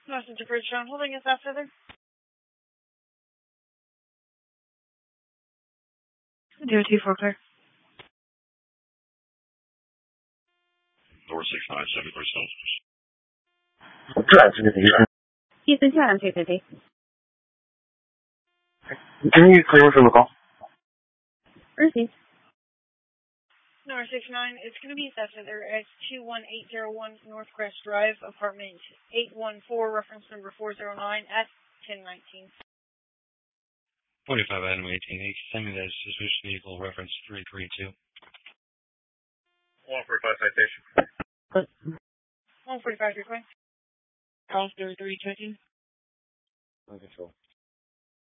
Messenger Bridge John holding us after there. 024 clear. Door 697 for Celsius. Houston 250. Can you clear from the call? Received. Number 69, it's going to be after there at 21801 Northcrest Drive, apartment 814, reference number 409 at 1019. 45 Adam 18H. Send me that suspicious vehicle reference 332. 145 citation. 145 request. Call 33 checking. On control.